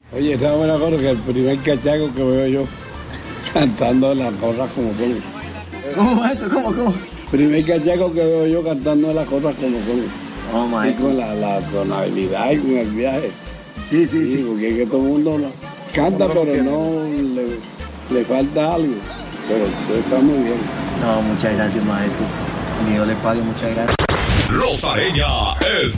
Oye, estaba buena cosa que el primer cachaco que veo yo cantando las cosas como son. ¿Cómo eso? ¿Cómo? Primer cachaco que veo yo cantando las cosas como son. Oh, my Y con la tonalidad y con el viaje. Sí. Porque es que todo el mundo canta, pero no le falta algo. Pero está muy bien. No, muchas gracias, maestro. Dios le pague, muchas gracias. Los Areña es